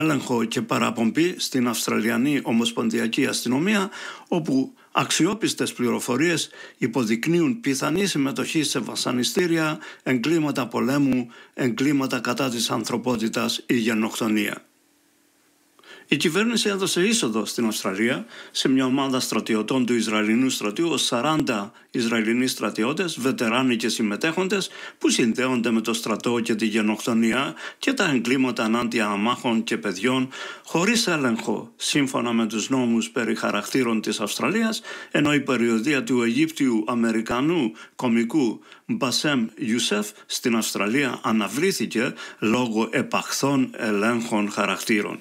έλεγχο και παραπομπή στην Αυστραλιανή Ομοσπονδιακή Αστυνομία, όπου αξιόπιστες πληροφορίες υποδεικνύουν πιθανή συμμετοχή σε βασανιστήρια, εγκλήματα πολέμου, εγκλήματα κατά της ανθρωπότητας ή γενοκτονία. Η κυβέρνηση έδωσε είσοδο στην Αυστραλία σε μια ομάδα στρατιωτών του Ισραηλινού στρατιού ως 40 Ισραηλινοί στρατιώτες, βετεράνοι και συμμετέχοντες που συνδέονται με το στρατό και τη γενοκτονία και τα εγκλήματα ενάντια αμάχων και παιδιών χωρίς έλεγχο σύμφωνα με τους νόμους περί χαρακτήρων της Αυστραλίας, ενώ η περιοδεία του Αιγύπτιου Αμερικανού κομικού Μπασέμ Ιουσέφ στην Αυστραλία αναβλήθηκε λόγω επαχθών ελέγχων χαρακτήρων.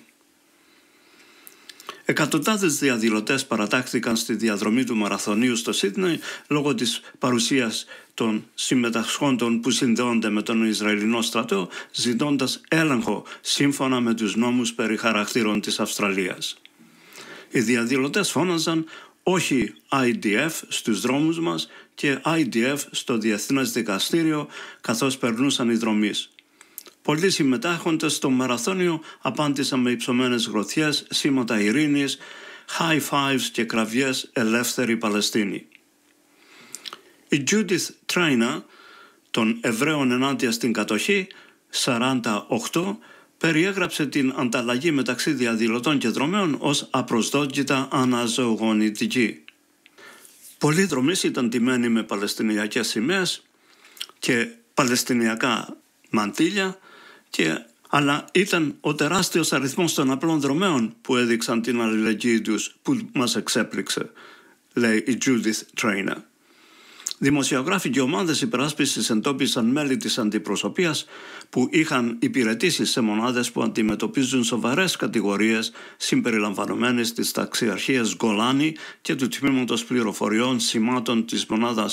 Εκατοντάδες διαδηλωτές παρατάχθηκαν στη διαδρομή του μαραθωνίου στο Σίδνεϊ λόγω της παρουσίας των συμμετασχόντων που συνδέονται με τον Ισραηλινό στρατό, ζητώντας έλεγχο σύμφωνα με τους νόμους περί χαρακτήρων της Αυστραλίας. Οι διαδηλωτές φώναζαν «Όχι IDF» στους δρόμους μας και «IDF» στο Διεθνές Δικαστήριο καθώς περνούσαν οι δρομείς. Πολλοί συμμετέχοντες στο μαραθώνιο απάντησαν με υψωμένες γροθιές, σήματα ειρήνης, high fives και κραυγές «Ελεύθερη Παλαιστίνη». Η Judith Trainer των Εβραίων ενάντια στην κατοχή, 48, περιέγραψε την ανταλλαγή μεταξύ διαδηλωτών και δρομέων ως απροσδόκητα αναζωογονητική. Πολλοί δρομείς ήταν τιμένοι με παλαιστινιακές σημαίες και παλαιστινιακά μαντήλια, αλλά ήταν ο τεράστιος αριθμός των απλών δρομέων που έδειξαν την αλληλεγγύη τους που μας εξέπληξε, λέει η Judith Trainer. Δημοσιογράφοι και ομάδες υπεράσπισης εντόπισαν μέλη της αντιπροσωπείας που είχαν υπηρετήσει σε μονάδες που αντιμετωπίζουν σοβαρές κατηγορίες συμπεριλαμβανομένες της ταξιαρχίας Γκολάνη και του τμήματος πληροφοριών σημάτων της μονάδας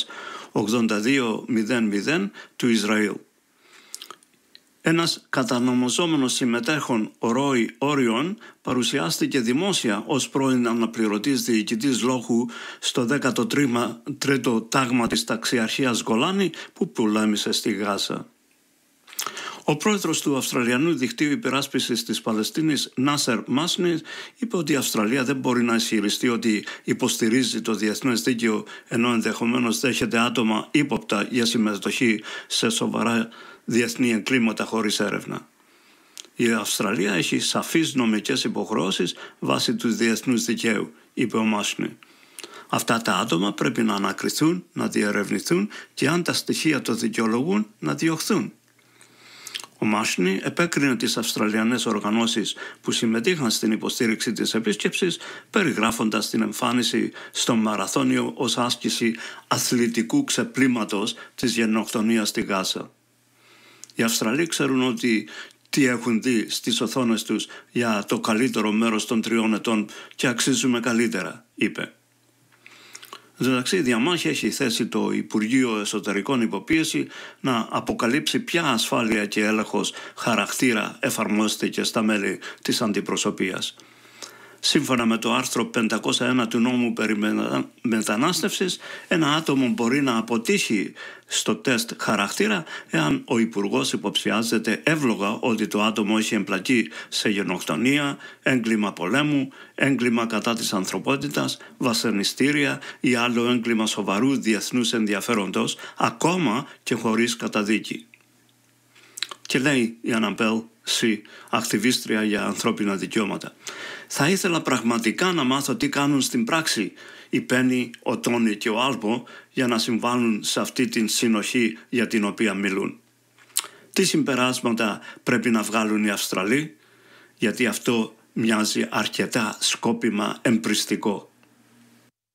8200 του Ισραήλ. Ένας κατανομαζόμενος συμμετέχων, ο Ρόι Όριον, παρουσιάστηκε δημόσια ως πρώην αναπληρωτής διοικητής λόγου στο 13ο τάγμα της ταξιαρχίας Γκολάνη που πολέμησε στη Γάζα. Ο πρόεδρος του Αυστραλιανού Δικτύου Υπεράσπισης της Παλαιστίνης, Νάσερ Μάσνι, είπε ότι η Αυστραλία δεν μπορεί να ισχυριστεί ότι υποστηρίζει το διεθνές δίκαιο, ενώ ενδεχομένως δέχεται άτομα ύποπτα για συμμετοχή σε σοβαρά διεθνή εγκλήματα χωρίς έρευνα. Η Αυστραλία έχει σαφείς νομικές υποχρεώσεις βάσει του διεθνούς δικαίου, είπε ο Μάσνι. Αυτά τα άτομα πρέπει να ανακριθούν, να διερευνηθούν και αν τα στοιχεία το δικαιολογούν να διωχθούν. Ο Μάσνι επέκρινε τις Αυστραλιανές οργανώσεις που συμμετείχαν στην υποστήριξη της επίσκεψης, περιγράφοντας την εμφάνιση στο μαραθώνιο ως άσκηση αθλητικού ξεπλήματος της γενοκτονίας στη Γάζα. Οι Αυστραλοί ξέρουν ότι τι έχουν δει στις οθόνες τους για το καλύτερο μέρος των 3 ετών και αξίζουμε καλύτερα, είπε. Εντάξει, η διαμάχη έχει θέσει το Υπουργείο Εσωτερικών υποπίεση να αποκαλύψει ποια ασφάλεια και έλεγχος χαρακτήρα εφαρμόζεται και στα μέλη της αντιπροσωπείας. Σύμφωνα με το άρθρο 501 του νόμου περί μετανάστευσης, ένα άτομο μπορεί να αποτύχει στο τεστ χαρακτήρα εάν ο Υπουργός υποψιάζεται εύλογα ότι το άτομο έχει εμπλακεί σε γενοκτονία, έγκλημα πολέμου, έγκλημα κατά της ανθρωπότητας, βασανιστήρια ή άλλο έγκλημα σοβαρού διεθνούς ενδιαφέροντος, ακόμα και χωρίς καταδίκη. Και λέει η Αναμπέλ Σι, ακτιβίστρια για ανθρώπινα δικαιώματα. Θα ήθελα πραγματικά να μάθω τι κάνουν στην πράξη η Πένι, ο Τόνι και ο Άλμπο για να συμβάλλουν σε αυτή την συνοχή για την οποία μιλούν. Τι συμπεράσματα πρέπει να βγάλουν οι Αυστραλοί, γιατί αυτό μοιάζει αρκετά σκόπιμα εμπριστικό.